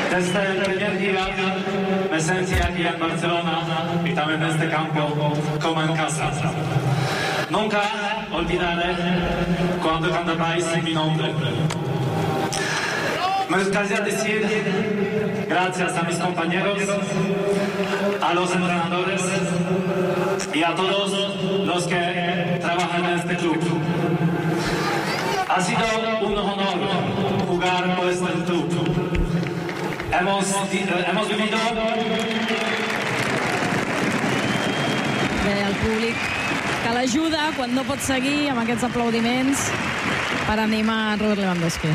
Desde el primer día me sentí aquí en Barcelona y también en este campo como en casa. Nunca olvidaré cuando cantabais mi nombre. Me gustaría decir gracias a mis compañeros, a los entrenadores y a todos los que trabajan en este club. Ha sido un honor jugar por este club. Hemos vivido... Bé, el públic que l'ajuda quan no pot seguir amb aquests aplaudiments per animar a Robert Lewandowski.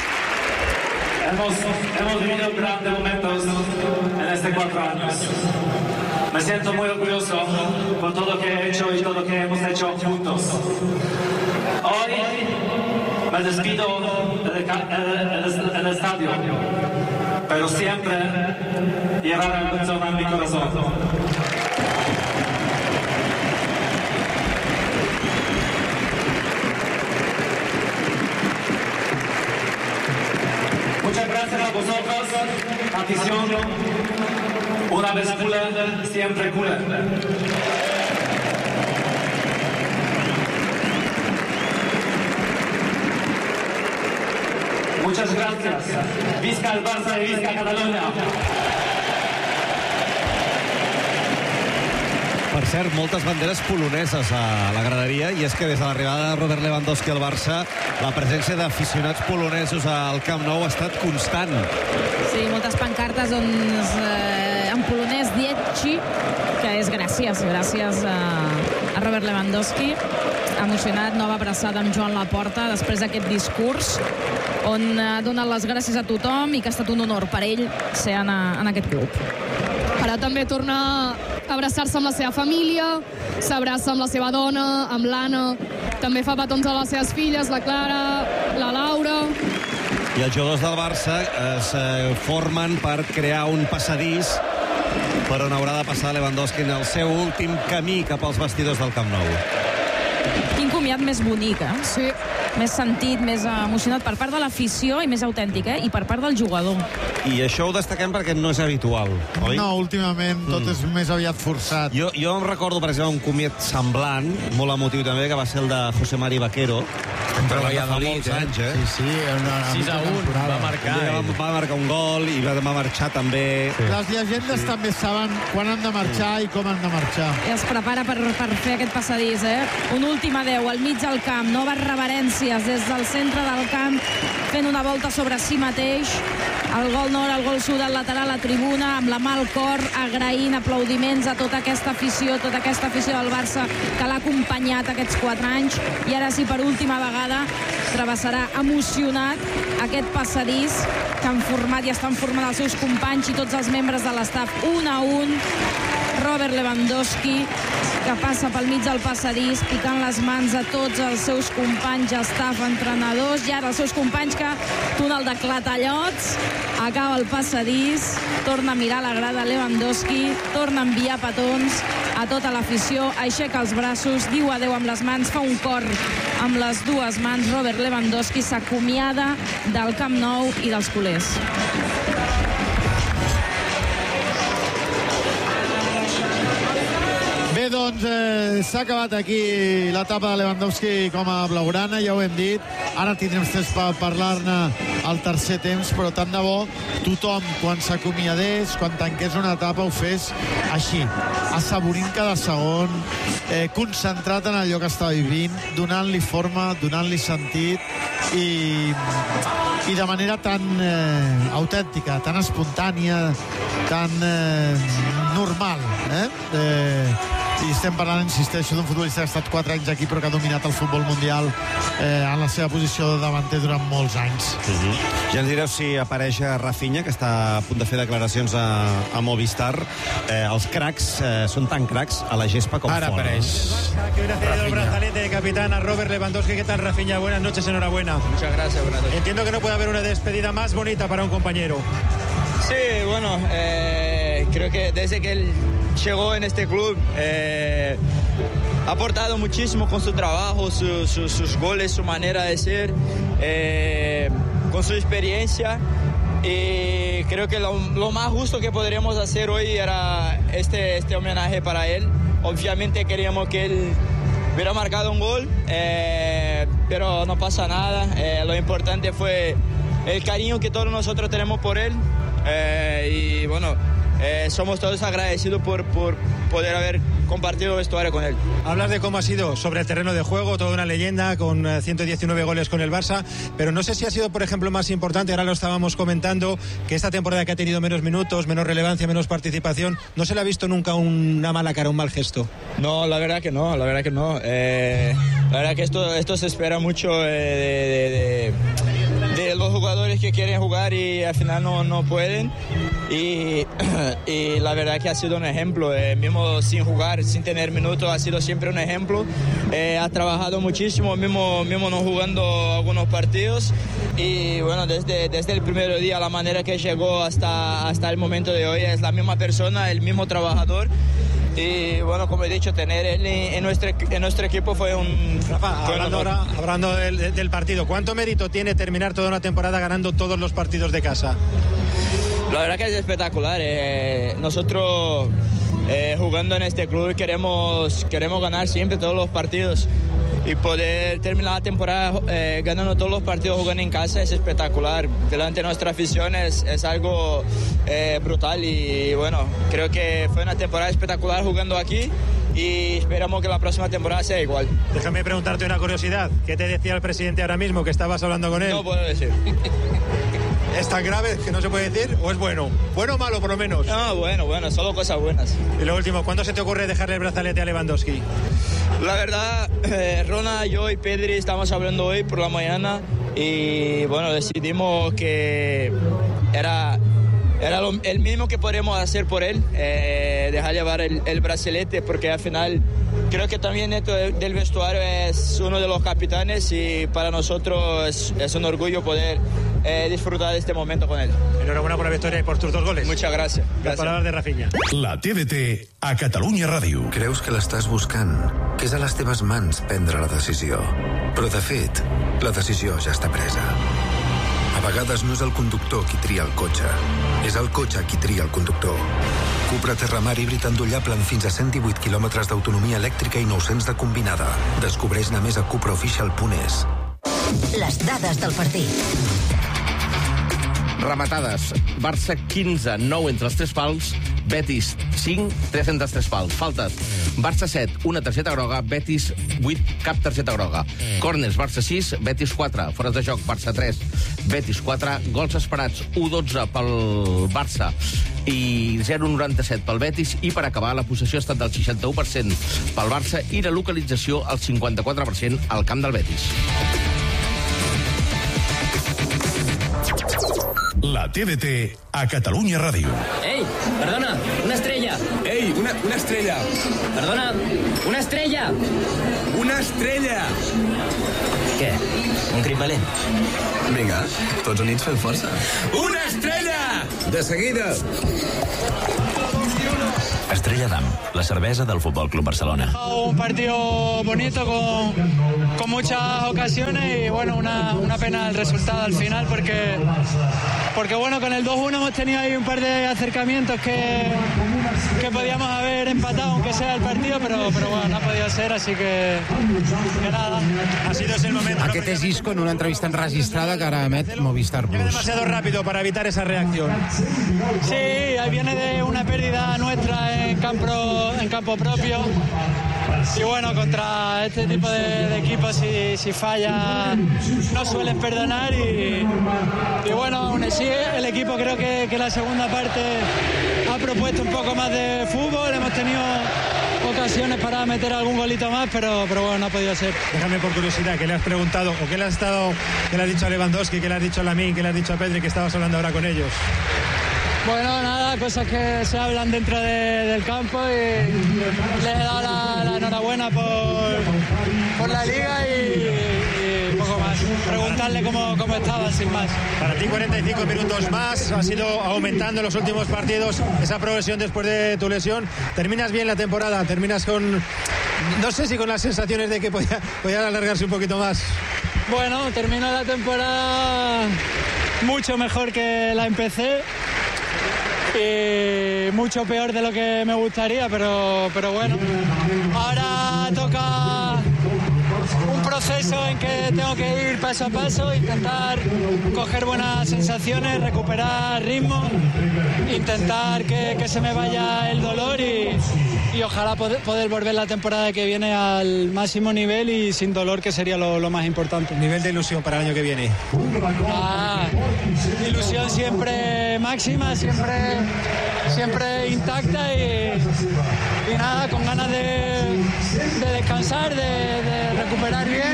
Hemos vivido grandes momentos en estos 4 años. Me siento muy orgulloso por todo lo que he hecho y todo lo que hemos hecho juntos. Hoy me despido del estadio, pero siempre llevaré el Barcelona en mi corazón. Muchas gracias a vosotros, afición. Una vez culé, siempre culé. Muchas gracias. Visca el Barça y visca Catalunya. Per cert, moltes banderes poloneses a la graderia, i és que des de l'arribada de Robert Lewandowski al Barça, la presència d'aficionats polonesos al Camp Nou ha estat constant. Sí, moltes pancartes en polonès Dieci, que és gràcies a Robert Lewandowski. Emocionat, nova abraçada amb Joan Laporta després d'aquest discurs on ha donat les gràcies a tothom i que ha estat un honor per ell ser en aquest club. Ara també torna a abraçar-se amb la seva família, s'abraça amb la seva dona, amb l'Anna, també fa petons a les seves filles, la Clara, la Laura. I els jugadors del Barça es formen per crear un passadís per on haurà de passar Lewandowski en el seu últim camí cap als vestidors del Camp Nou. Quin comiat més bonic, eh? Sí. Més sentit, més emocionat per part de l'afició i més autèntic, i per part del jugador. I això ho destaquem perquè no és habitual, oi? No, últimament tot és més aviat forçat. Jo em recordo, per exemple, un comiat semblant, molt emotiu també, que va ser el de José Mari Vaquero, contra Valladolid, anys, Sí, 6-1, va marcar. Va marcar un gol i va marxar també. Sí. Les llegendes també saben quan han de marxar i com han de marxar. I es prepara per fer aquest passadís, Un últim adeu al mig del camp, noves reverències des del centre del camp, fent una volta sobre si mateix. El gol nord, el gol sud, el lateral, la tribuna, amb la mà al cor, agraint, aplaudiments a tota aquesta afició del Barça que l'ha acompanyat aquests 4 anys. I ara sí, per última vegada, travessarà emocionat aquest passadís que han format i estan formant els seus companys i tots els membres de l'estaf 1 a 1. Robert Lewandowski, que passa pel mig del passadís, picant les mans a tots els seus companys, estaf, entrenadors, i ara els seus companys que túnel de clatallots, acaba el passadís, torna a mirar la grada Lewandowski, torna a enviar petons a tota l'afició, aixeca els braços, diu adeu amb les mans, fa un cor amb les dues mans. Robert Lewandowski s'acomiada del Camp Nou i dels culers. Bé, doncs s'ha acabat aquí l'etapa de Lewandowski com a blaugrana, ja ho hem dit. Ara tindrem temps per parlar-ne al tercer temps, però tant de bo tothom, quan s'acomiadés, quan tanqués una etapa, ho fes així, assaborint cada segon, concentrat en allò que està vivint, donant-li forma, donant-li sentit i de manera tan autèntica, tan espontània, tan normal, i estem parlant, insisteixo, d'un futbolista que ha estat 4 anys aquí però que ha dominat el futbol mundial en la seva posició de davanter durant molts anys. Ja ens direu si apareix Rafinha, que està a punt de fer declaracions a Movistar. Els cracs són tan cracs a la gespa com fora. Ahora apareix. Que hubiera cedido el brazalete de capitán a Robert Lewandowski. ¿Qué tal, Rafinha? Buenas noches, enhorabuena. Muchas gracias, buenas noches. Entiendo que no puede haber una despedida más bonita para un compañero. Sí, bueno, creo que desde que él llegó en este club ha aportado muchísimo con su trabajo, sus goles, su manera de ser, con su experiencia. Y creo que lo más justo que podríamos hacer hoy era este homenaje para él. Obviamente queríamos que él hubiera marcado un gol, pero no pasa nada. Lo importante fue el cariño que todos nosotros tenemos por él. Y bueno, somos todos agradecidos por poder haber compartido vestuario con él. Hablas de cómo ha sido sobre el terreno de juego, toda una leyenda con 119 goles con el Barça, pero no sé si ha sido, por ejemplo, más importante, ahora lo estábamos comentando, que esta temporada que ha tenido menos minutos, menos relevancia, menos participación, no se le ha visto nunca una mala cara, un mal gesto. No, la verdad que no. La verdad que esto se espera mucho de los jugadores que quieren jugar y al final no pueden. Y la verdad que ha sido un ejemplo, mismo sin jugar, sin tener minutos, ha sido siempre un ejemplo. Ha trabajado muchísimo, mismo no jugando algunos partidos. Y bueno, desde el primer día, la manera que llegó hasta el momento de hoy, es la misma persona, el mismo trabajador. Y bueno, como he dicho, tener él en nuestro equipo fue un... Rafa, hablando del partido, ¿cuánto mérito tiene terminar toda una temporada ganando todos los partidos de casa? La verdad que es espectacular. Nosotros jugando en este club queremos ganar siempre todos los partidos. Y poder terminar la temporada ganando todos los partidos jugando en casa es espectacular. Delante de nuestra afición es algo brutal. Y bueno, creo que fue una temporada espectacular jugando aquí. Y esperamos que la próxima temporada sea igual. Déjame preguntarte una curiosidad. ¿Qué te decía el presidente ahora mismo que estabas hablando con él? No puedo decir. ¿Es tan grave que no se puede decir o es bueno? ¿Bueno o malo por lo menos? No, bueno, solo cosas buenas. Y lo último, ¿cuándo se te ocurre dejarle el brazalete a Lewandowski? La verdad, Rona, yo y Pedri estamos hablando hoy por la mañana y bueno, decidimos que era el mismo que podríamos hacer por él, dejar llevar el brazalete, porque al final creo que también dentro del vestuario es uno de los capitanes y para nosotros es un orgullo poder disfrutar de este momento con él. Enhorabuena por la victoria y por tus 2 goles. Muchas gràcies. Les paraules de Rafinha. La TDT a Catalunya Ràdio. Creus que l'estàs buscant, que és a les teves mans prendre la decisió. Però de fet, la decisió ja està presa. A vegades no és el conductor qui tria el cotxe, és el cotxe qui tria el conductor. Cupra Terramar híbrid endollable amb fins a 118 quilòmetres d'autonomia elèctrica i 900 de combinada. Descobreix-ne més a cupraofficial.es. Les dades del partit. Rematades. Barça 15, 9 entre els 3 pals. Betis 5, 3 entre els 3 pals. Faltes. Barça 7, una targeta groga. Betis 8, cap targeta groga. Corners, Barça 6, Betis 4. Fores de joc, Barça 3, Betis 4. Gols esperats, 1-12 pel Barça i 0,97 pel Betis. I per acabar, la possessió ha estat del 61% pel Barça i la localització al 54% al camp del Betis. La TDT a Catalunya Ràdio. Ei, perdona, una estrella. Ei, una estrella. Perdona, una estrella. Una estrella. Què? Un crit valent? Vinga, tots units fem força. Una estrella! De seguida. Estrella Damm, la cerveza del Fútbol Club Barcelona. Un partido bonito con muchas ocasiones y bueno, una pena el resultado al final porque bueno, con el 2-1 hemos tenido ahí un par de acercamientos que podíamos haber empatado aunque sea el partido, pero bueno, no ha podido ser, así que nada. Ha sido ese el momento. Aquest és Isco en una entrevista enregistrada que ara emet Movistar Plus. Demasiado rápido para evitar esa reacción. Sí, ahí viene de una pérdida nuestra en campo propio. Y bueno, contra este tipo de equipos si falla no suelen perdonar y bueno, aún así el equipo creo que la segunda parte ha propuesto un poco más de fútbol, hemos tenido ocasiones para meter algún golito más, pero bueno, no ha podido ser. Déjame por curiosidad, ¿qué le has preguntado o qué le has dicho a Lewandowski, qué le has dicho a Lamine, qué le has dicho a Pedri, que estabas hablando ahora con ellos? Bueno, nada, cosas que se hablan dentro del campo y les he dado la enhorabuena por la liga y poco más. Preguntarle cómo estaban, sin más. Para ti 45 minutos más, has ido aumentando en los últimos partidos esa progresión después de tu lesión. Terminas bien la temporada, terminas con, no sé si con las sensaciones de que podía alargarse un poquito más. Bueno, termino la temporada mucho mejor que la empecé y mucho peor de lo que me gustaría, pero bueno, ahora toca un proceso en que tengo que ir paso a paso, intentar coger buenas sensaciones, recuperar ritmo, intentar que se me vaya el dolor y ojalá poder volver la temporada que viene al máximo nivel y sin dolor, que sería lo más importante. Nivel de ilusión para el año que viene. Ilusión siempre máxima, siempre intacta y nada, con ganas de descansar, de recuperar bien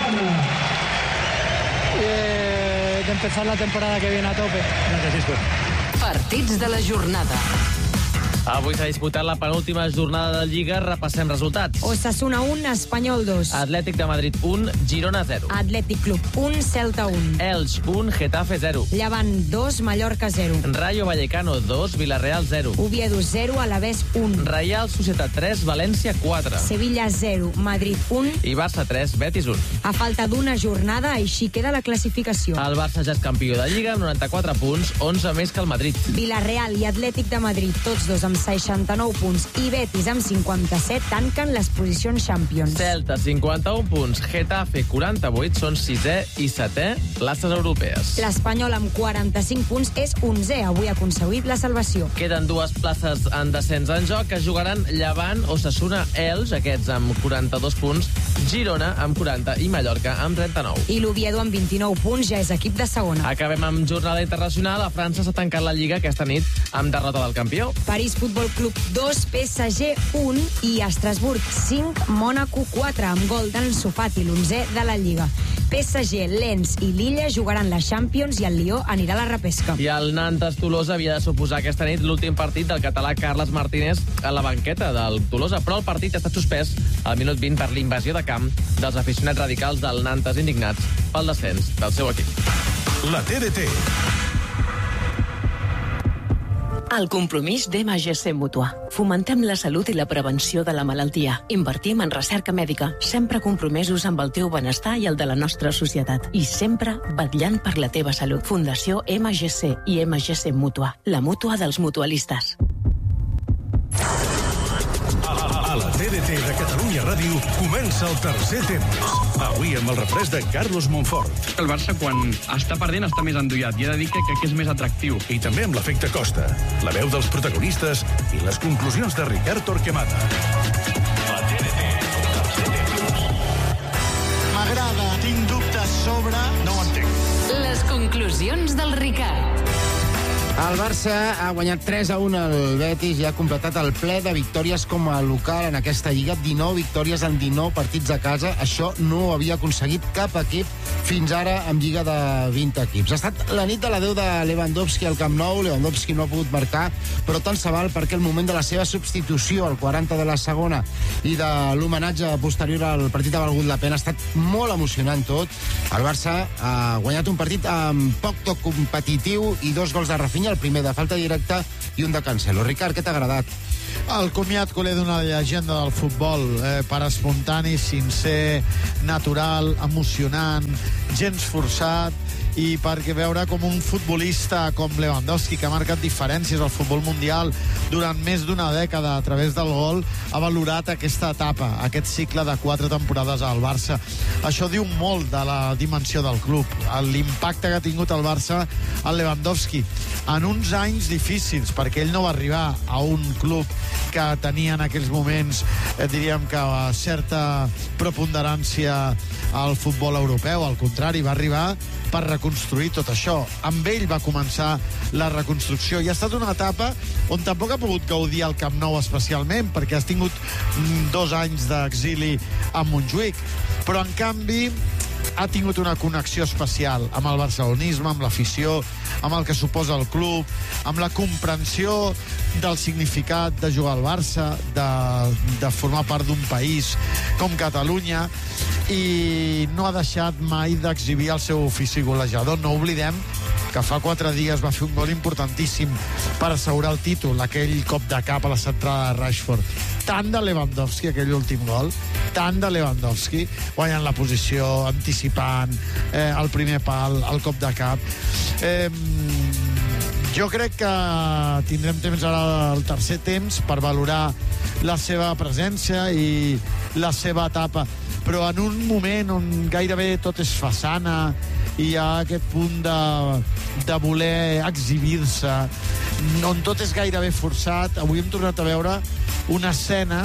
y de empezar la temporada que viene a tope. Gracias, Isco. Partits de la jornada. Avui s'ha disputat la penúltima jornada de Lliga. Repassem resultats. Osasuna 1, Espanyol 2. Atlètic de Madrid 1, Girona 0. Atlètic Club 1, Celta 1. Elx 1, Getafe 0. Llevant 2, Mallorca 0. Rayo Vallecano 2, Villarreal 0. Oviedo 0, Alavés 1. Reial Societat 3, València 4. Sevilla 0, Madrid 1. I Barça 3, Betis 1. A falta d'una jornada, així queda la classificació. El Barça ja és campió de Lliga amb 94 punts, 11 més que el Madrid. Villarreal i Atlètic de Madrid, tots dos amb 69 punts, i Betis amb 57 tanquen les posicions Champions. Celta, 51 punts. Getafe, 48, són 6è i 7è places europees. L'Espanyol amb 45 punts és 11è, avui ha aconseguit la salvació. Queden dues places en descens en joc, que jugaran Llevant, Osasuna, Elx, aquests amb 42 punts, Girona amb 40 i Mallorca amb 39. I l'Oviedo amb 29 punts ja és equip de segona. Acabem amb jornada internacional. A França s'ha tancat la Lliga aquesta nit amb derrota del campió. París Futbol Club 2, PSG 1 i Estrasburg 5, Mònaco 4, amb gol d'Ansu Fati, l'11è de la Lliga. PSG, Lens i Lilla jugaran la Champions i el Lió anirà a la repesca. I el Nantes-Tolosa havia de suposar aquesta nit l'últim partit del català Carles Martínez a la banqueta del Tolosa, però el partit ha estat suspès al minut 20 per l'invasió de camp dels aficionats radicals del Nantes indignats pel descens del seu equip. La TDT. El compromís d'MGC Mútua. Fomentem la salut i la prevenció de la malaltia. Invertim en recerca mèdica, sempre compromesos amb el teu benestar i el de la nostra societat. I sempre vetllant per la teva salut. Fundació MGC i MGC Mútua. La mútua dels mutualistes. A la TDT de Catalunya Ràdio comença el tercer temps. Avui amb el refresc de Carlos Monfort. El Barça, quan està perdent, està més endollat. I he de dir que és més atractiu. I també amb l'efecte Costa, la veu dels protagonistes i les conclusions de Ricard Torquemada. La TDT, tercer temps. M'agrada, tinc dubtes sobre... No ho entenc. Les conclusions del Ricard. El Barça ha guanyat 3-1 al Betis i ha completat el ple de victòries com a local en aquesta Lliga. 19 victòries en 19 partits a casa. Això no ho havia aconseguit cap equip fins ara amb Lliga de 20 equips. Ha estat la nit de l'adeu de Lewandowski al Camp Nou. Lewandowski no ha pogut marcar, però tant se val perquè el moment de la seva substitució, al 40 de la segona, i de l'homenatge posterior al partit ha valgut la pena. Ha estat molt emocionant tot. El Barça ha guanyat un partit amb poc toc competitiu i 2 gols de Rafinha, el primer de falta directa i un de Cancelo. Ricard, què t'ha agradat? El comiat culer d'una llegenda del futbol, per espontani, sincer, natural, emocionant, gens forçat, i perquè veure com un futbolista com Lewandowski, que ha marcat diferències al futbol mundial durant més d'una dècada a través del gol, ha valorat aquesta etapa, aquest cicle de 4 temporades al Barça. Això diu molt de la dimensió del club, l'impacte que ha tingut el Barça al Lewandowski en uns anys difícils, perquè ell no va arribar a un club que tenia en aquells moments, diríem que certa preponderància al futbol europeu. Al contrari, va arribar per reconstruir tot això. Amb ell va començar la reconstrucció i ha estat una etapa on tampoc ha pogut gaudir el Camp Nou especialment, perquè has tingut 2 anys d'exili a Montjuïc, però en canvi ha tingut una connexió especial amb el barcelonisme, amb l'afició, amb el que suposa el club, amb la comprensió del significat de jugar al Barça, de formar part d'un país com Catalunya, i no ha deixat mai d'exhibir el seu ofici golejador. No oblidem que fa 4 dies va fer un gol importantíssim per assegurar el títol, aquell cop de cap a la centrada de Rashford. Tant de Lewandowski, aquell últim gol, tant de Lewandowski, guanyant la posició, anticipant el primer pal, el cop de cap. Jo crec que tindrem temps ara al tercer temps per valorar la seva presència i la seva etapa, però en un moment on gairebé tot és façana i hi ha aquest punt de voler exhibir-se, on tot és gairebé forçat. Avui hem tornat a veure una escena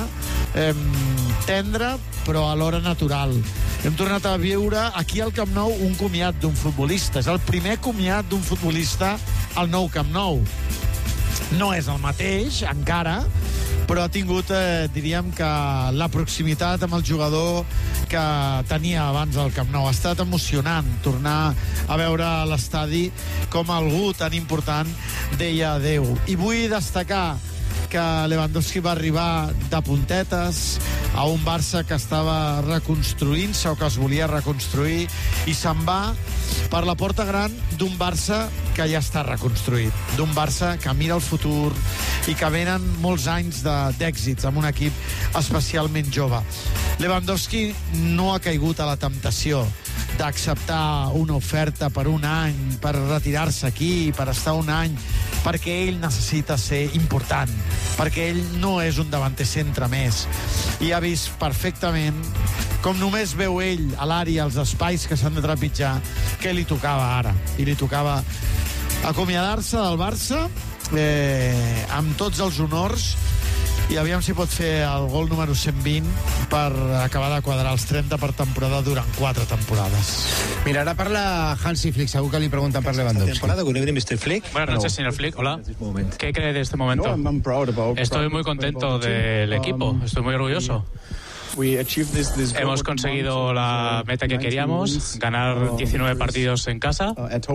tendra però alhora natural. Hem tornat a viure aquí al Camp Nou un comiat d'un futbolista. És el primer comiat d'un futbolista al nou Camp Nou. No és el mateix, encara, però ha tingut, diríem que, la proximitat amb el jugador que tenia abans al Camp Nou. Ha estat emocionant tornar a veure a l'estadi com algú tan important deia adeu. I vull destacar que Lewandowski va arribar de puntetes a un Barça que estava reconstruint-se o que es volia reconstruir i se'n va per la porta gran d'un Barça que ja està reconstruït, d'un Barça que mira el futur i que venen molts anys d'èxits amb un equip especialment jove. Lewandowski no ha caigut a la temptació d'acceptar una oferta per un any, per retirar-se aquí, per estar un any, perquè ell necessita ser important, perquè ell no és un davanter centre més. I ha vist perfectament, com només veu ell a l'àrea, els espais que s'han de trepitjar, què li tocava ara. I li tocava acomiadar-se del Barça amb tots els honors, i aviam si pot fer el gol número 120 per acabar de quadrar els 30 per temporada durant 4 temporades. Mira, ara parla Hansi Flick, segur que li pregunten per Lewandowski. Buenas noches, señor Flick. Hola. ¿Qué cree de este momento? Estoy muy contento del equipo, estoy muy orgulloso. Hemos conseguido la meta que queríamos, ganar 19 partidos en casa.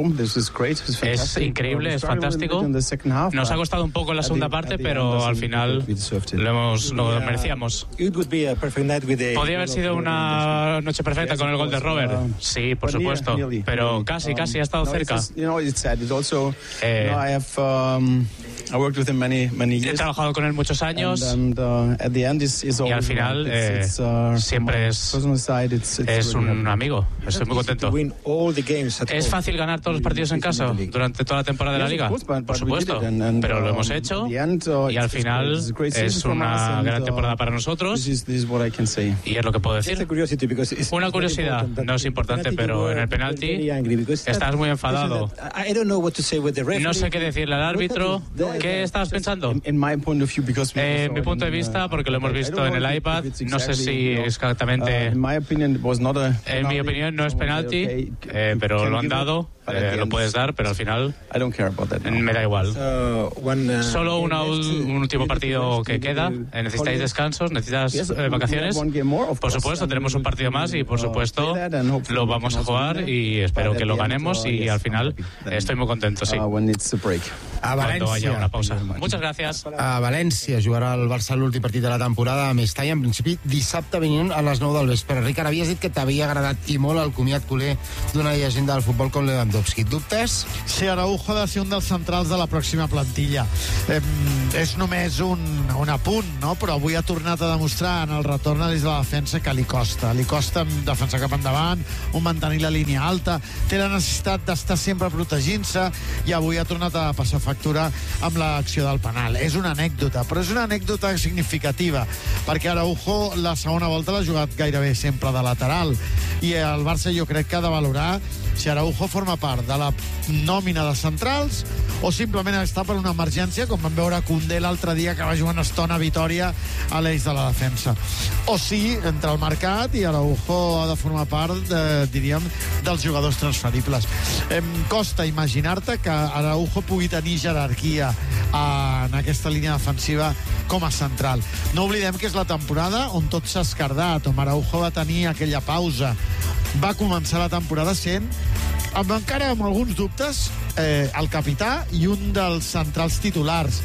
Es increíble, es fantástico. Nos ha costado un poco en la segunda parte, pero al final lo merecíamos. ¿Podría haber sido una noche perfecta con el gol de Robert? Sí, por supuesto, pero casi ha estado cerca. He trabajado con él muchos años y al final siempre es un amigo. Estoy muy contento. ¿Es fácil ganar todos los partidos en casa durante toda la temporada de la Liga? Por supuesto, pero lo hemos hecho y al final es una gran temporada para nosotros y es lo que puedo decir. Una curiosidad, no es importante, pero en el penalti estás muy enfadado. No sé qué decirle al árbitro. ¿Qué estabas pensando? En mi punto de vista, porque lo hemos visto en el iPad, no sé si exactamente... En mi opinión no es penalti, pero lo han dado, lo puedes dar, pero al final me da igual. Solo un último partido que queda. ¿Necesitáis descansos? ¿Necesitas vacaciones? Por supuesto, tenemos un partido más y por supuesto lo vamos a jugar y espero que lo ganemos y al final estoy muy contento, sí. A Cuando haya València. una pausa. Muchas gracias. A València jugarà el Barça l'últim partit de la temporada a Mestalla, en principi dissabte vinent a les 9 del vespre. Ricard, havies dit que t'havia agradat i molt el comiat culer d'una llegenda del futbol com Lewandowski. Dubtes? Sí, Araujo ha de ser un dels centrals de la pròxima plantilla. És només un apunt, no? Però avui ha tornat a demostrar en el retorn a l'eix de la defensa que li costa. Li costa defensar cap endavant, mantenir la línia alta, té la necessitat d'estar sempre protegint-se i avui ha tornat a passar factura amb l'acció del penal. És una anècdota, però és una anècdota significativa, perquè Araujo la segona volta l'ha jugat gairebé sempre de lateral i el Barça jo crec que ha de valorar si Araujo forma part de la nòmina de centrals o simplement està per una emergència, com vam veure Koundé l'altre dia, que va jugar una estona a Vitòria a l'eix de la defensa. O si entra al mercat i Araujo ha de formar part, diríem, dels jugadors transferibles. Costa imaginar-te que Araujo pugui tenir jerarquia en aquesta línia defensiva com a central. No oblidem que és la temporada on tot s'ha escardat, on Araujo va tenir aquella pausa. Va començar la temporada sent, encara amb alguns dubtes, el capità i un dels centrals titulars.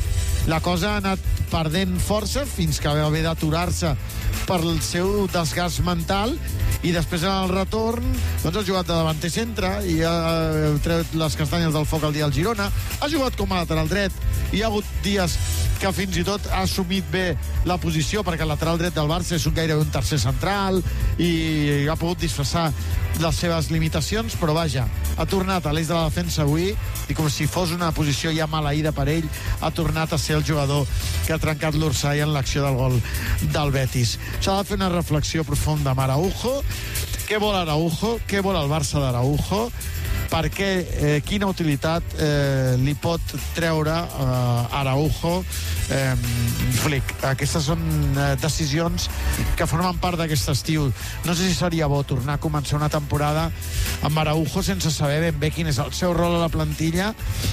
La cosa ha anat perdent força fins que va haver d'aturar-se per el seu desgast mental, i després en el retorn doncs ha jugat de davanter centre i ha tret les castanyes del foc al dia al Girona, ha jugat com a lateral dret, i hi ha hagut dies que fins i tot ha assumit bé la posició, perquè el lateral dret del Barça és gairebé un tercer central i ha pogut disfressar les seves limitacions, però vaja, ha tornat a l'eix de la defensa avui i com si fos una posició ja maleïda per ell, ha tornat a ser el jugador que ha trencat l'Orsay en l'acció del gol del Betis. S'ha de fer una reflexió profunda amb Araujo. Què vol Araujo? Què vol el Barça d'Araujo? Per què, quina utilitat li pot treure Araujo Flick? Aquestes són decisions que formen part d'aquest estiu. No sé si seria bo tornar a començar una temporada amb Araujo sense saber ben bé quin és el seu rol a la plantilla,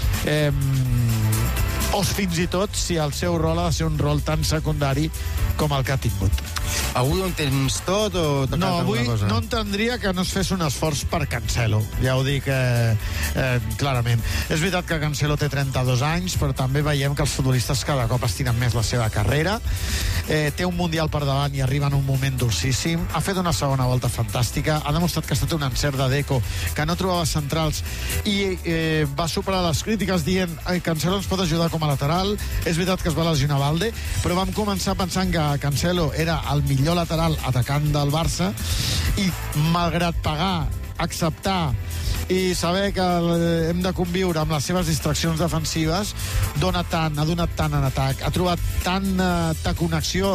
o fins i tot si el seu rol ha de ser un rol tan secundari com el que ha tingut. Avui ho entens tot o te no, canta avui alguna cosa? No entendria que no es fes un esforç per Cancelo, ja ho dic clarament. És veritat que Cancelo té 32 anys, però també veiem que els futbolistes cada cop estiren més la seva carrera. Té un Mundial per davant i arriba en un moment dolcíssim. Ha fet una segona volta fantàstica, ha demostrat que ha estat un encert de Deco, que no trobava centrals, i va superar les crítiques dient Cancelo ens pot ajudar com a lateral. És veritat que es va lesionar Valde, però vam començar pensant que Cancelo era el millor lateral atacant del Barça, i malgrat pagar, acceptar i saber que hem de conviure amb les seves distraccions defensives, ha donat tant en atac, ha trobat tanta connexió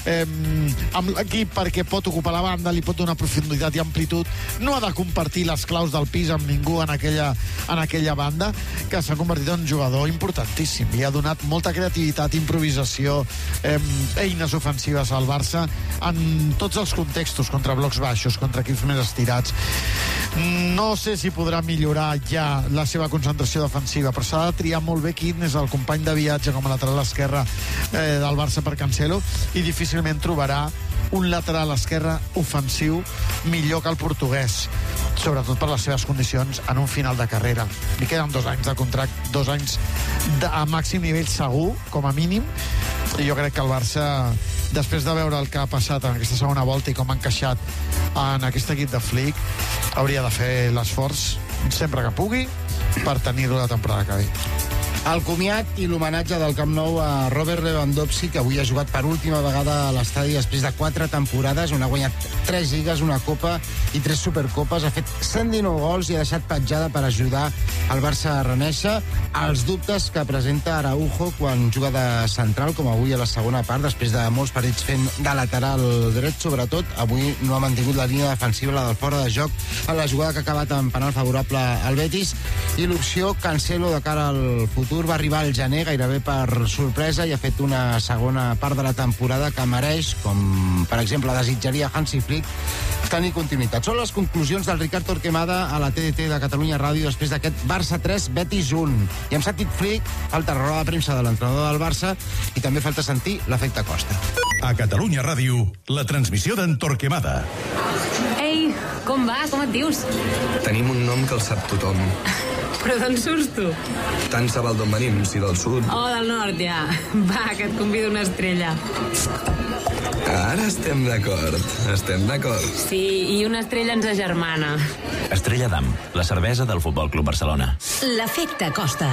amb l'equip perquè pot ocupar la banda, li pot donar profunditat i amplitud, no ha de compartir les claus del pis amb ningú en aquella banda, que s'ha convertit en un jugador importantíssim. Li ha donat molta creativitat, improvisació, eines ofensives al Barça en tots els contextos, contra blocs baixos, contra equips més estirats. No sé si podrà millorar ja la seva concentració defensiva, però s'ha de triar molt bé quin és el company de viatge com a lateral esquerre del Barça per Cancelo, i difícilment trobarà un lateral esquerre ofensiu millor que el portuguès, sobretot per les seves condicions en un final de carrera. Li queden 2 anys de contracte, 2 anys a màxim nivell segur, com a mínim, i jo crec que el Barça, després de veure el que ha passat en aquesta segona volta i com ha encaixat en aquest equip de Flick, hauria de fer l'esforç sempre que pugui per tenir-lo la temporada que ve. El comiat i l'homenatge del Camp Nou a Robert Lewandowski, que avui ha jugat per última vegada a l'estadi després de 4 temporades, on ha guanyat 3 lligues, una copa i 3 supercopes, ha fet 119 gols i ha deixat petjada per ajudar el Barça a reneixer. Els dubtes que presenta Araujo quan juga de central, com avui a la segona part, després de molts partits fent de lateral dret, sobretot, avui no ha mantingut la línia defensiva, la del fora de joc, en la jugada que ha acabat amb penal favorable al Betis, i l'opció Cancelo de cara al futur va arribar al gener gairebé per sorpresa i ha fet una segona part de la temporada que mereix, com per exemple desitjaria Hansi Flick, tenir continuïtat. Són les conclusions del Ricard Torquemada a la TDT de Catalunya Ràdio després d'aquest Barça 3, Betis 1. I hem sentit Flick, falta roda de premsa de l'entrenador del Barça i també falta sentir l'efecte Costa. A Catalunya Ràdio, la transmissió d'en Torquemada. Ei, com vas? Com et dius? Tenim un nom que el sap tothom. Però d'on surts tu? Tant se val d'on venim, si del sud. Oh, del nord, ja. Va, que et convido una estrella. Ara estem d'acord. Sí, i una estrella ens agermana. Estrella d'Am, la cervesa del Futbol Club Barcelona. L'efecte Costa.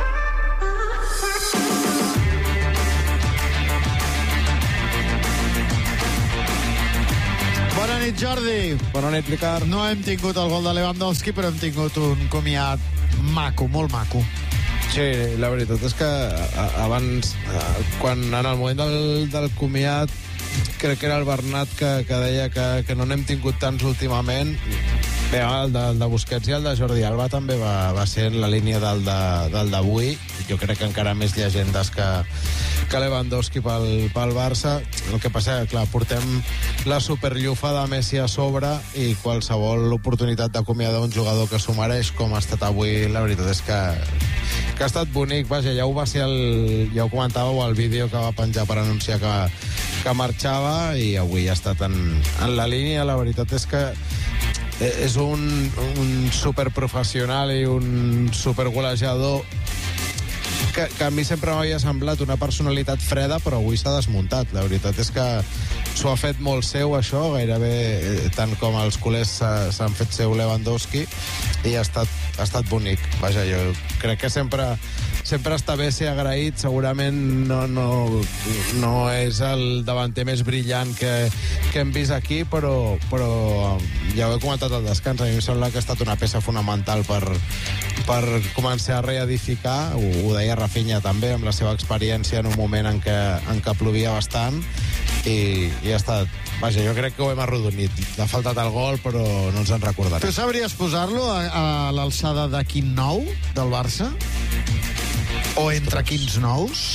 Bona nit, Jordi. Bona nit, Ricard. No hem tingut el gol de Lewandowski, però hem tingut un comiat maco, molt maco. Sí, la veritat és que abans, quan en el moment del comiat, crec que era el Bernat que deia que no n'hem tingut tants últimament. Bé, el de Busquets i el de Jordi Alba també va ser en la línia del d'avui. Jo crec que encara més llegendes que Lewandowski pel Barça. El que passa que, clar, portem la superllufa de Messi a sobre i qualsevol oportunitat d'acomiadar un jugador que s'ho mereix, com ha estat avui, la veritat és que ha estat bonic. Vaja, ja ho comentàveu al vídeo que va penjar per anunciar que marxava, i avui ha estat en la línia. La veritat és que és un superprofessional i un supergolejador que a mi sempre m'havia semblat una personalitat freda, però avui s'ha desmuntat. La veritat és que s'ho ha fet molt seu, això, gairebé tant com els culers s'han fet seu Lewandowski, i ha estat bonic. Vaja, jo crec que sempre està bé ser agraït. Segurament no és el davanter més brillant que hem vist aquí, però ja ho he comentat al descans, a mi em sembla que ha estat una peça fonamental per començar a reedificar. Ho deia Rafinha també, amb la seva experiència en un moment en què plovia bastant, i ha estat... Vaja, jo crec que ho hem arrodonit. Ha faltat el gol, però no ens en recordarem. Tu sabries posar-lo a l'alçada de quin nou del Barça? O entre quins nous?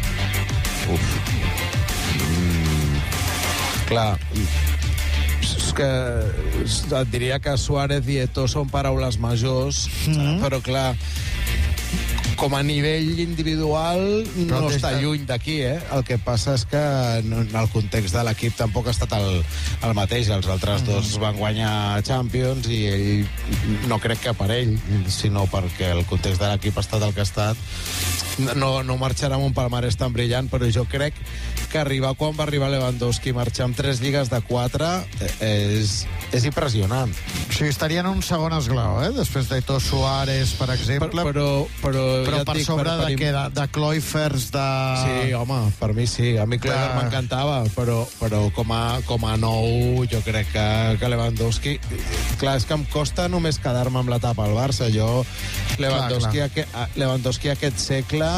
Clar, és que et diria que Suárez i Eto'o són paraules majors, però clar, com a nivell individual no està lluny d'aquí, eh? El que passa és que el context de l'equip tampoc ha estat el mateix. Els altres dos van guanyar Champions i ell, no crec que per ell, sinó perquè el context de l'equip ha estat el que ha estat. No marxarà amb un palmarès tan brillant, però jo crec que quan va arribar Lewandowski, marxar amb 3 lligues de 4 és impressionant. O sigui, estaria en un segon esglau, després d'Eto'o, Suárez, per exemple. Però per sobre de què? De Kluivert, de... Sí, home, per mi sí. A mi Kluivert m'encantava, però com a nou jo crec que Lewandowski... Clar, és que em costa només quedar-me amb l'etapa al Barça. Lewandowski aquest segle...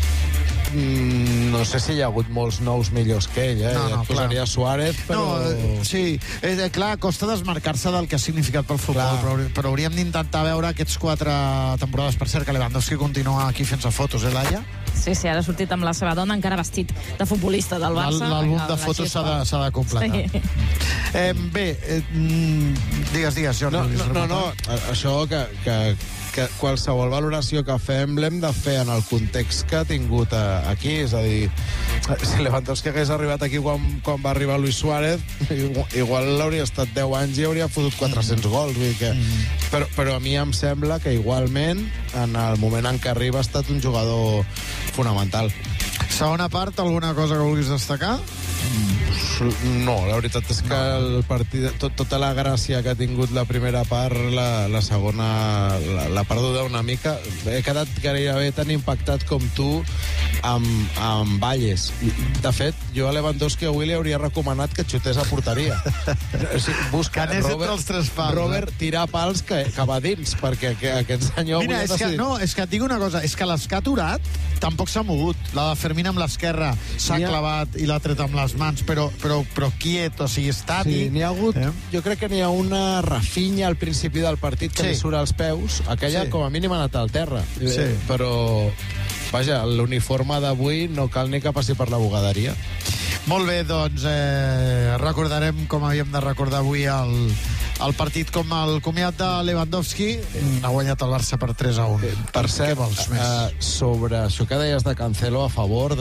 No sé si hi ha hagut molts nous millors que ell, et posaria Suárez, però... Sí, clar, costa desmarcar-se del que ha significat pel futbol, però hauríem d'intentar veure aquests 4 temporades. Per cert, que Lewandowski continua aquí fent-se fotos, Laia? Sí, ara ha sortit amb la seva dona, encara vestit de futbolista del Barça. L'àlbum de fotos s'ha de completar. Sí. Bé, digues, Jordi. No, això que qualsevol valoració que fem l'hem de fer en el context que ha tingut aquí, és a dir, si Lewandowski hagués arribat aquí quan va arribar Luis Suárez, igual hauria estat 10 anys i hauria fotut 400 gols, vull dir que... Però a mi em sembla que igualment en el moment en què arriba ha estat un jugador fonamental. Segona part, alguna cosa que vulguis destacar? No, la veritat és que el partit, tota la gràcia que ha tingut la primera part, la segona l'ha perduda una mica. He quedat gairebé tan impactat com tu amb Valles. De fet, jo a Lewandowski avui li hauria recomanat que xutés a porteria. Busca Robert tirar pals que va dins, perquè aquest senyor... Mira, és que et dic una cosa, és que les que ha aturat tampoc s'ha mogut. La de Fermín amb l'esquerra s'ha clavat i l'ha tret amb les mans, però quiet, o sigui, estàtic. Sí, n'hi ha hagut... Jo crec que n'hi ha una Rafinha al principi del partit que li surt als peus. Aquella, com a mínim, ha anat al terra. Però, vaja, l'uniforme d'avui no cal ni que passi per la bugaderia. Molt bé, doncs recordarem, com havíem de recordar avui, el partit com el comiat de Lewandowski. Ha guanyat el Barça per 3-1. Per cert, què vols més? Sobre això que deies de Cancelo, a favor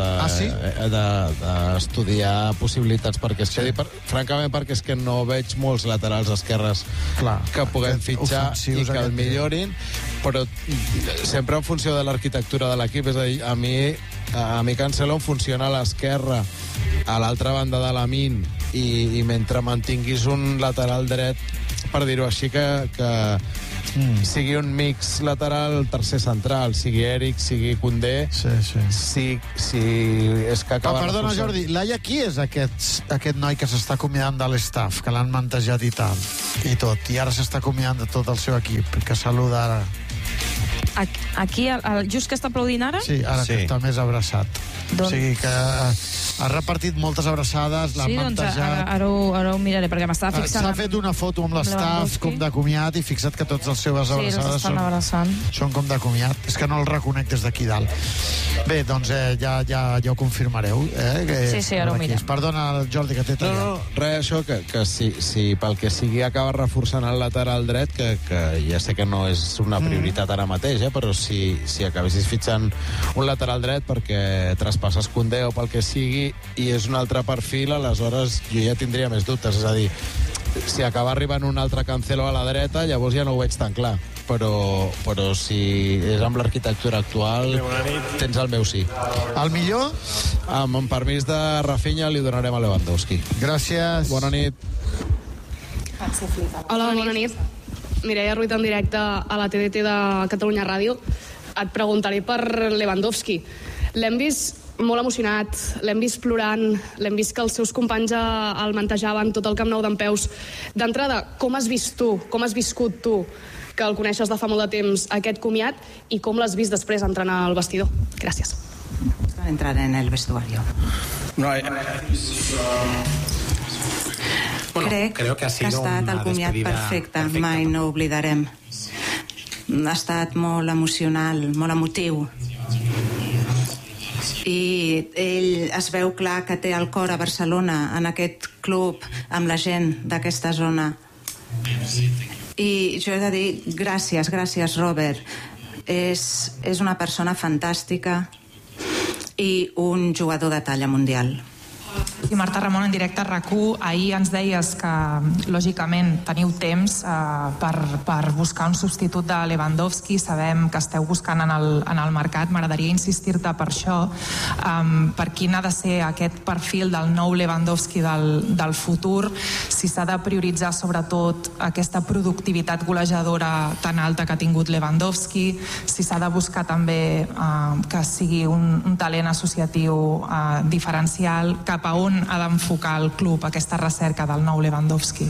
d'estudiar possibilitats perquè es quedi, francament, perquè és que no veig molts laterals esquerres que puguem fitxar i que el millorin, però sempre en funció de l'arquitectura de l'equip. És a dir, a mi Cancelo em funciona a l'esquerra, a l'altra banda de la Min, i mentre mantinguis un lateral dret, per dir-ho així, que sigui un mix lateral, tercer central, sigui Eric, sigui Koundé, si és que acaba... Perdona, Jordi, Laia, qui és aquest noi que s'està acomiadant de l'estaff, que l'han mantejat i tal, i tot, i ara s'està acomiadant de tot el seu equip, que saluda ara? Aquí, just que està aplaudint ara? Sí, ara que està més abraçat. O sigui que ha repartit moltes abraçades, l'ha mantejat. Ara ho miraré, perquè m'estava fixant... S'ha fet una foto amb l'estaf com de comiat i fixat que tots els seves abraçades són com de comiat. És que no el reconec des d'aquí dalt. Bé, doncs ja ho confirmareu. Sí, ara ho mirem. Perdona, Jordi, que t'he tallat. No, res, això, que si pel que sigui acaba reforçant el lateral dret, que ja sé que no és una prioritat ara mateix, però si acabessis fitxant un lateral dret perquè traspasses Koundé o pel que sigui i és un altre perfil, aleshores jo ja tindria més dubtes. És a dir, si acaba arribant un altre Cancelo a la dreta, llavors ja no ho veig tan clar. però si és amb l'arquitectura actual, tens el meu sí. El millor? Amb permís de Rafinha li donarem a Lewandowski. Gràcies. Bona nit. Hola, bona nit. Mireia Ruiz en directe a la TDT de Catalunya Ràdio. Et preguntaré per Lewandowski. L'hem vist molt emocionat, l'hem vist plorant, l'hem vist que els seus companys el mantejaven tot el Camp Nou dempeus. D'entrada, com has vist tu, com has viscut tu, que el coneixes de fa molt de temps, aquest comiat, i com l'has vist després entrant al vestidor? Gràcies. Entrar en el vestuario. Crec que ha estat el comiat perfecte, mai no oblidarem. Ha estat molt emocional, molt emotiu. I ell es veu clar que té el cor a Barcelona, en aquest club, amb la gent d'aquesta zona. I jo he de dir gràcies, Robert. És una persona fantàstica i un jugador de talla mundial. I Marta Ramon, en directe a RAC1, ahir ens deies que, lògicament, teniu temps per buscar un substitut de Lewandowski. Sabem que esteu buscant en el mercat. M'agradaria insistir-te per això, per quin ha de ser aquest perfil del nou Lewandowski del futur, si s'ha de prioritzar sobretot aquesta productivitat golejadora tan alta que ha tingut Lewandowski, si s'ha de buscar també que sigui un talent associatiu diferencial, cap a on ha d'enfocar el club aquesta recerca del nou Lewandowski?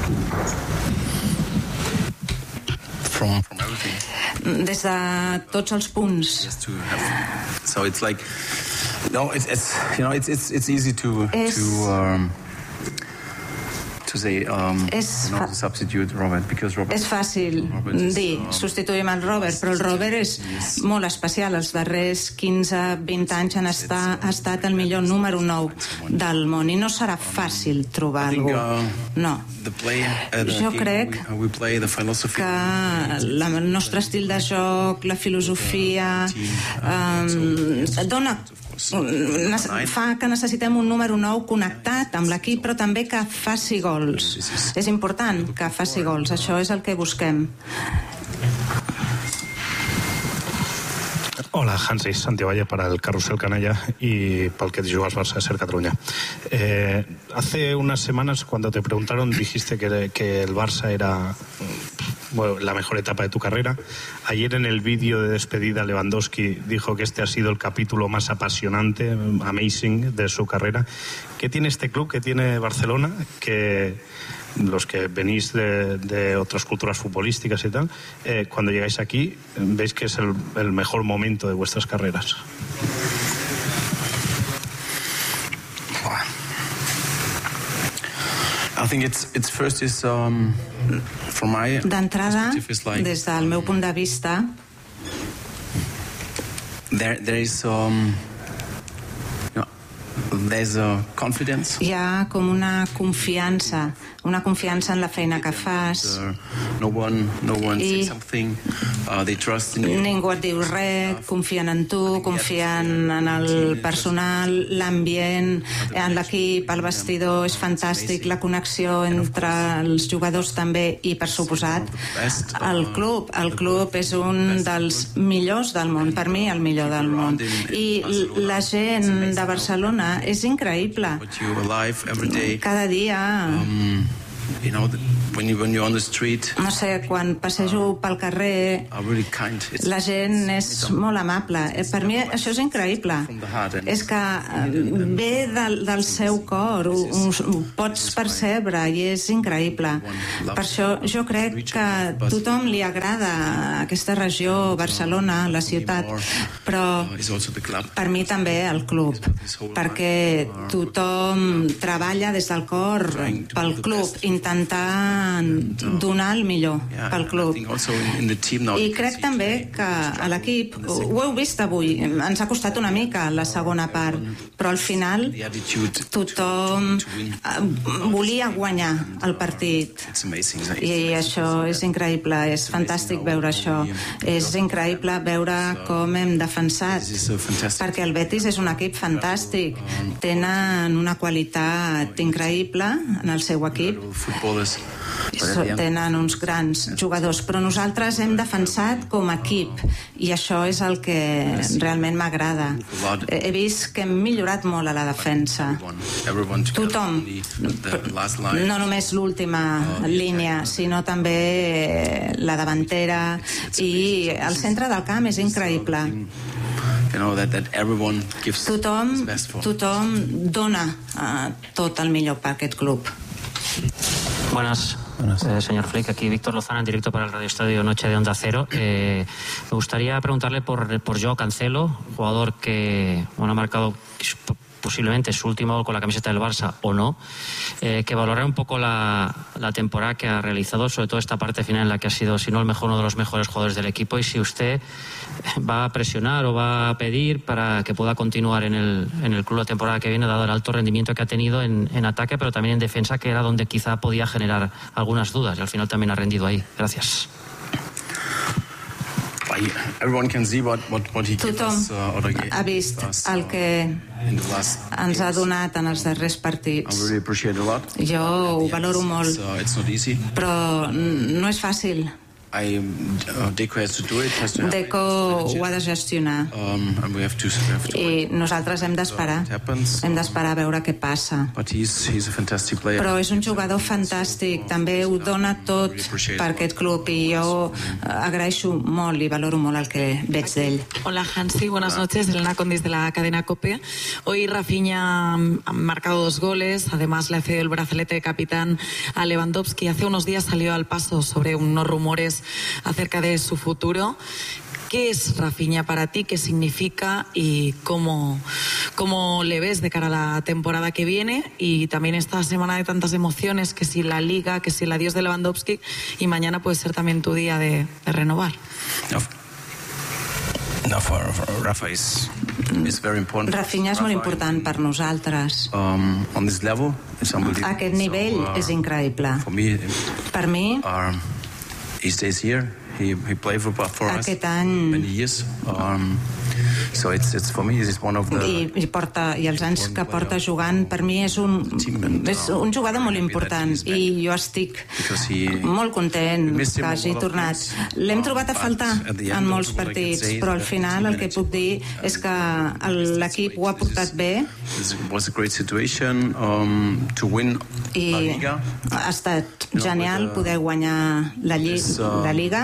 Des de tots els punts. So it's like, no, it's easy to say, to substitute Robert, because Robert... És fàcil dir, substituïm el Robert, però el Robert és molt especial. Els darrers 15-20 anys ha estat el millor número 9 del món i no serà fàcil trobar algú. No. Jo crec que el nostre estil de joc, la filosofia, fa que necessitem un número 9 connectat amb l'equip, però també que faci gols. És important que faci gols, això és el que busquem. Hola, Hansi, Santi Valle para el Carrusel Canalla y para el que juegas Barça de Ser Cataluña. Hace unas semanas, cuando te preguntaron, dijiste que el Barça era la mejor etapa de tu carrera. Ayer en el vídeo de despedida Lewandowski dijo que este ha sido el capítulo más apasionante, amazing, de su carrera. ¿Qué tiene este club, qué tiene Barcelona, que los que venís de otras culturas futbolísticas y tal, cuando llegáis aquí, veis que es el mejor momento de vuestras carreras? I think it's first is from my d'entrada, des del meu punt de vista, there is there's a confidence. Hi ha com una confiança en la feina que fas. No one says something. They trust in you. Ningú et diu res, confien en tu, confien en el personal, l'ambient, en l'equip, el vestidor és fantàstic, la connexió entre els jugadors també i, per suposat, el club. El club és un dels millors del món, per mi el millor del món. I la gent de Barcelona és increïble. Cada dia... When you're on the street, no sé, quan passejo pel carrer, la gent és molt amable. Per mi això és increïble. És que ve del seu cor, ho pots percebre i és increïble. Per això jo crec que a tothom li agrada aquesta regió, Barcelona, la ciutat, però per mi també el club, perquè tothom treballa des del cor pel club, intentar donar el millor pel club. I crec també que a l'equip, ho heu vist avui, ens ha costat una mica la segona part, però al final tothom volia guanyar el partit i això és increïble, és fantàstic veure això, és increïble veure com hem defensat, perquè el Betis és un equip fantàstic, tenen una qualitat increïble en el seu equip tenen uns grans jugadors, però nosaltres hem defensat com a equip i això és el que realment m'agrada. He vist que hem millorat molt a la defensa. Tothom, no només l'última línia, sinó també la davantera, i el centre del camp és increïble. Tothom dona tot el millor per aquest club. Buenas. Señor Flick, aquí Víctor Lozana en directo para el Radio Estadio Noche de Onda Cero. Me gustaría preguntarle por Joao Cancelo, jugador que ha marcado posiblemente su último gol con la camiseta del Barça o no, que valorara un poco la temporada que ha realizado, sobre todo esta parte final en la que ha sido, si no el mejor, uno de los mejores jugadores del equipo, y si usted va a presionar o va a pedir para que pueda continuar en el club la temporada que viene, dado el alto rendimiento que ha tenido en ataque, pero también en defensa, que era donde quizá podía generar algunas dudas, y al final también ha rendido ahí. Gracias. Tothom ha vist el que ens ha donat en els darrers partits. Jo ho valoro molt, però no és fàcil. Deco ho ha de gestionar i nosaltres hem d'esperar a veure què passa, però és un jugador fantàstic, també ho dona tot per aquest club i jo agraeixo molt i valoro molt el que veig d'ell. Hola Hansi, buenas noches, Elena Condis de la cadena COPE. Hoy Rafinha ha marcado 2 goles, además le ha cedido el brazalete de capitán a Lewandowski. Hace unos días salió al paso sobre unos rumores acerca de su futuro. ¿Qué es Rafinha para ti? ¿Qué significa? ¿Y cómo le ves de cara a la temporada que viene? Y también esta semana de tantas emociones, que si la Liga, que si el adiós de Lewandowski, y mañana puede ser también tu día de renovar. Rafinha és molt important per nosaltres. Aquest nivell és increïble. Per mi, aquest any i els anys que porta jugant, per mi és un jugador molt important i jo estic molt content que hagi tornat. L'hem trobat a faltar en molts partits, però al final el que puc dir és que l'equip ho ha portat bé i ha estat genial poder guanyar la Lliga.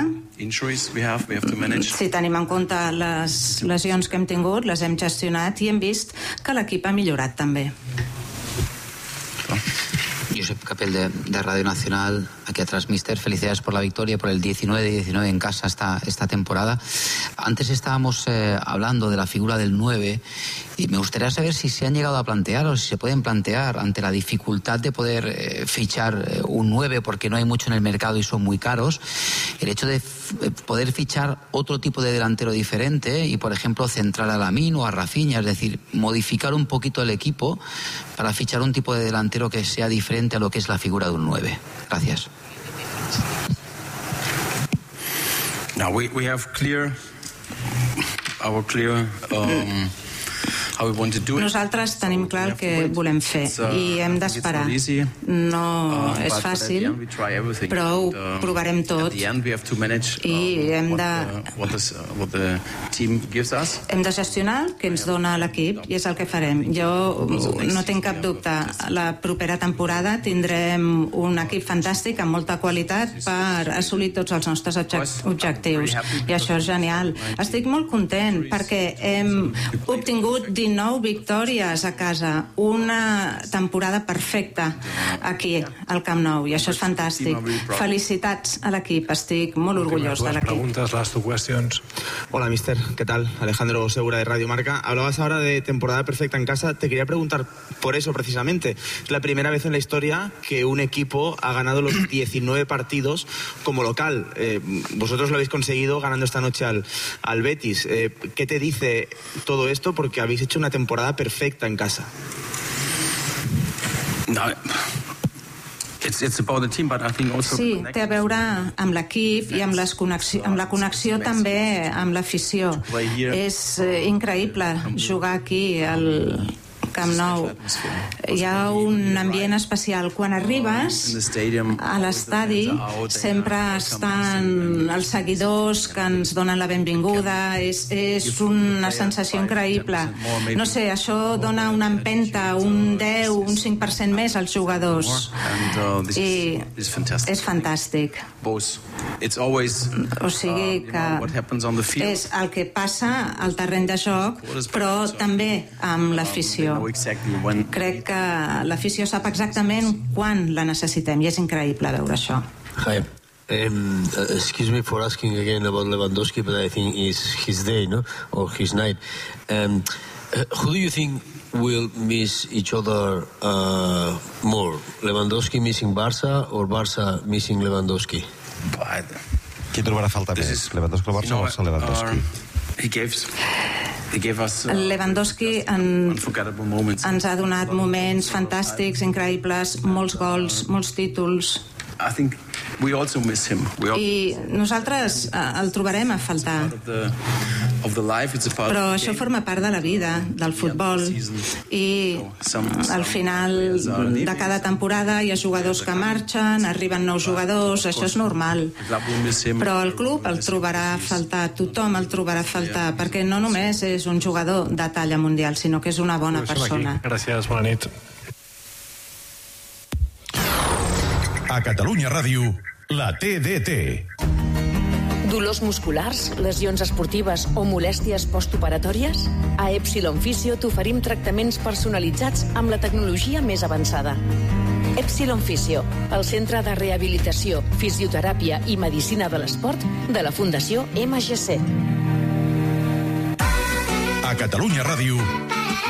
Si tenim en compte les lesions que hem tingut, les hem gestionat i hem vist que l'equip ha millorat també. Josep Capel de Radio Nacional, aquí atrás, mister. Felicidades por la victoria, por el 19-19 en casa esta temporada. Antes estábamos hablando de la figura del 9 y me gustaría saber si se han llegado a plantear o si se pueden plantear ante la dificultad de poder fichar un 9 porque no hay mucho en el mercado y son muy caros, el hecho de poder fichar otro tipo de delantero diferente y, por ejemplo, centrar a Lamine o a Rafinha, es decir, modificar un poquito el equipo para fichar un tipo de delantero que sea diferente a lo que es la figura de un 9. Gracias. Now we have our clear Nosaltres tenim clar el que volem fer i hem d'esperar. No és fàcil, però ho provarem tot i hem de gestionar el que ens dona l'equip i és el que farem. Jo no tinc cap dubte. La propera temporada tindrem un equip fantàstic amb molta qualitat per assolir tots els nostres objectius i això és genial. Estic molt content perquè hem obtingut 19 victòries a casa, una temporada perfecta aquí al Camp Nou i això és fantàstic. Felicitats a l'equip, estic molt orgullós de l'equip. Preguntas, last two questions. Hola, mister, ¿qué tal? Alejandro Segura de Radio Marca. Hablabas ahora de temporada perfecta en casa. Te quería preguntar por eso precisamente. Es la primera vez en la historia que un equipo ha ganado los 19 partidos como local. Vosotros lo habéis conseguido ganando esta noche al Betis. ¿Qué te dice todo esto? Porque habéis hecho una temporada perfecta en casa. Sí, té a veure amb l'equip i amb la connexió també amb l'afició. És increïble jugar aquí al Camp Nou. Hi ha un ambient especial. Quan arribes a l'estadi sempre estan els seguidors que ens donen la benvinguda. És una sensació increïble. No sé, això dona una empenta, un 10, un 5% més als jugadors. I és fantàstic. O sigui que és el que passa al terreny de joc, però també amb l'afició. Crec que l'afició sap exactament quan la necessitem i és increïble veure això. Hi. Excuse me for asking again about Lewandowski, but I think it's his day, no? Or his night. Who do you think will miss each other more? Lewandowski missing Barça or Barça missing Lewandowski? Qui trobarà falta més? Lewandowski o Barça o Barça Lewandowski? Lewandowski ens ha donat moments fantàstics, increïbles, molts gols, molts títols. I nosaltres el trobarem a faltar. Però això forma part de la vida, del futbol. I al final de cada temporada hi ha jugadors que marxen, arriben nous jugadors, això és normal. Però el club el trobarà a faltar, tothom el trobarà a faltar, perquè no només és un jugador de talla mundial, sinó que és una bona persona. Gràcies, bona nit. A Catalunya Ràdio, la TDT. Dolors musculars, lesions esportives o molèsties postoperatòries? A Epsilon Physio t'oferim tractaments personalitzats amb la tecnologia més avançada. Epsilon Physio, el centre de rehabilitació, fisioteràpia i medicina de l'esport de la Fundació MGC. A Catalunya Ràdio,